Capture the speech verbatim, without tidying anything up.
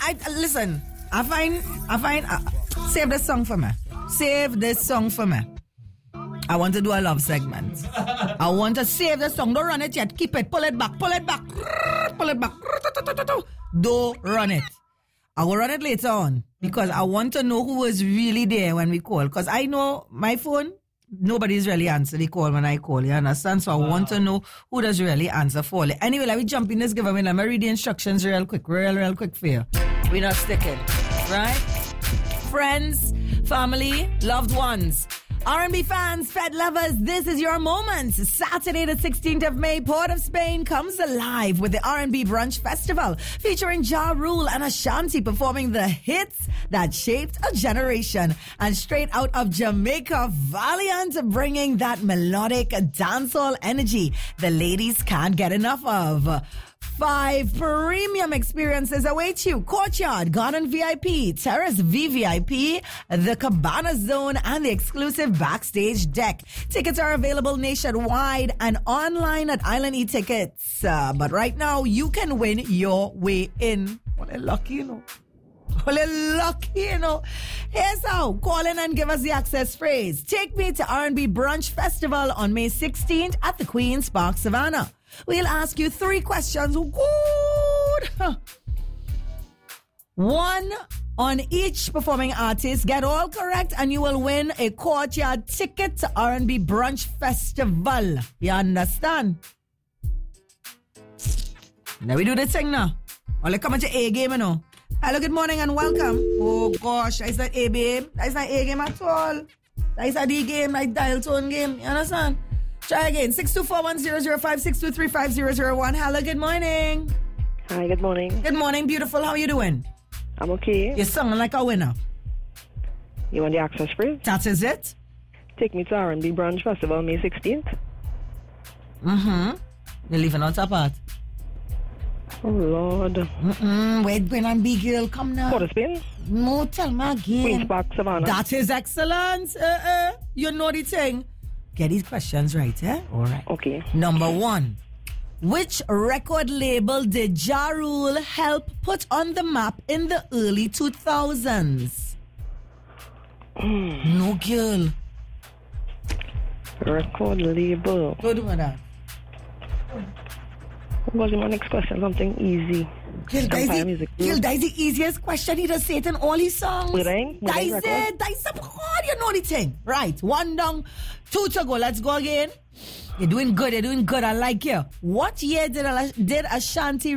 I, I listen. I find, I find, uh, save this song for me. Save this song for me. I want to do a love segment. I want to save the song. Don't run it yet. Keep it. Pull it back. Pull it back. Pull it back. Don't run it. I will run it later on because I want to know who was really there when we call. Because I know my phone, nobody's really answer the call when I call. You understand? So I wow. want to know who does really answer for it. Anyway, let me jump in this giveaway. Let me read the instructions real quick. Real, real quick for you. We're not sticking. Right? Friends, family, loved ones. R and B fans, Fed lovers, this is your moment. Saturday the sixteenth of May, Port of Spain comes alive with the R and B Brunch Festival featuring Ja Rule and Ashanti performing the hits that shaped a generation. And straight out of Jamaica, Valiant bringing that melodic dancehall energy the ladies can't get enough of. Five premium experiences await you. Courtyard, Garden V I P, Terrace V V I P, the Cabana Zone, and the exclusive backstage deck. Tickets are available nationwide and online at Island E-Tickets. Uh, but right now, you can win your way in. What a lucky, you know. What a lucky, you know. Here's how. Call in and give us the access phrase. Take me to R and B Brunch Festival on May sixteenth at the Queen's Park, Savannah. We'll ask you three questions. Good. One on each performing artist. Get all correct and you will win a courtyard ticket to R and B Brunch Festival. You understand? Now we do the thing now. Only come at your A game, you know. Hello, good morning and welcome. Oh gosh, that's not A babe. That's not A game at all. That's a D game, like dial tone game. You understand? Try again. six two four one zero zero five, six two three five zero zero one. Hello, good morning. Hi, good morning. Good morning, beautiful. How are you doing? I'm okay. You're sounding like a winner. You want the access free? That is it. Take me to R and B Brunch Festival, May sixteenth. Mm-hmm. You're leaving out a part. Oh, Lord. Mm-mm. Wait, when I'm big girl, come now. Port of Spain? No, tell me again. Queen's Park, Savannah. That is excellent. Uh, uh, you know the thing. Get these questions right, eh? All right. Okay. Number one. Which record label did Ja Rule help put on the map in the early two thousands? Mm. No, girl. Record label. Go do that. What was my next question? Something easy. Girl, that is the, girl, that is the easiest question. He does say it in all his songs. Wedding? That is it. That is hard. You know the thing. Right. One down, two to go. Let's go again. You're doing good. You're doing good. I like you. What year did, did Ashanti